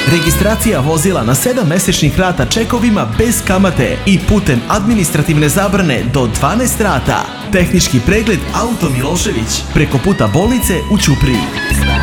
Registracija vozila na 7 mesečnih rata čekovima bez kamate i putem administrativne zabrane do 12 rata. Tehnički pregled Auto Milošević preko puta bolnice u Ćupriji.